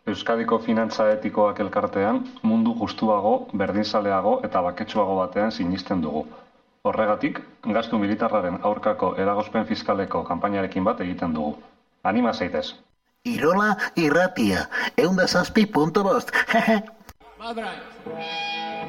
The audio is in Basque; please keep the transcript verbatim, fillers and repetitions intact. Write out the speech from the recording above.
Euskadiko Finantza Etikoak elkartean mundu justuago, berdinzaleago eta baketsuago batean sinisten dugu. Horregatik, gastu militarraren aurkako eragozpen fiskaleko kanpainarekin bat egiten dugu. Anima zaitez. Irola irratia, ehun eta zazpi puntu bost. Madrai.